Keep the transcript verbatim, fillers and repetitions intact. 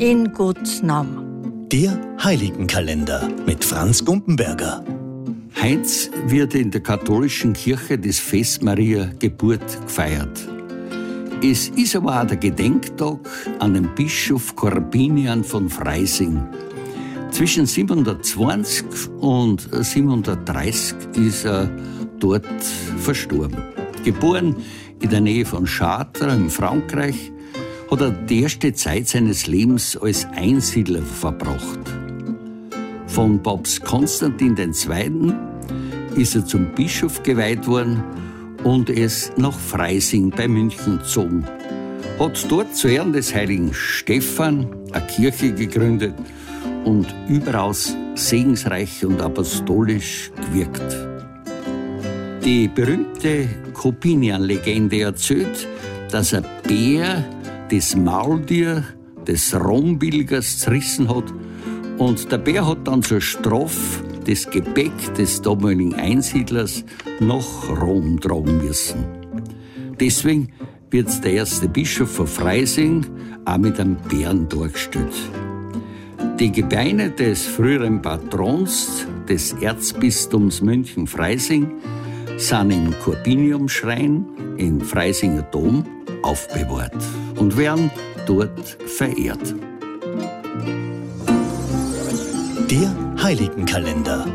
in Gottes Namen. Der Heiligenkalender mit Franz Gumpenberger. Heinz wird in der katholischen Kirche das Fest Maria Geburt gefeiert. Es ist aber auch der Gedenktag an den Bischof Korbinian von Freising. Zwischen siebenhundertzwanzig und siebenhundertdreißig ist er dort verstorben. Geboren in der Nähe von Chartres in Frankreich, hat er die erste Zeit seines Lebens als Einsiedler verbracht. Von Papst Konstantin der Zweite ist er zum Bischof geweiht worden und ist nach Freising bei München gezogen. Hat dort zu Ehren des heiligen Stephan eine Kirche gegründet und überaus segensreich und apostolisch gewirkt. Die berühmte Korbinian-Legende erzählt, dass ein Bär das Maultier des Rombilgers zerrissen hat und der Bär hat dann zur Strafe das Gepäck des damaligen Einsiedlers nach Rom tragen müssen. Deswegen wird der erste Bischof von Freising auch mit einem Bären dargestellt. Die Gebeine des früheren Patrons des Erzbistums München-Freising sind im Korbiniumschrein im Freisinger Dom aufbewahrt und werden dort verehrt. Der Heiligenkalender.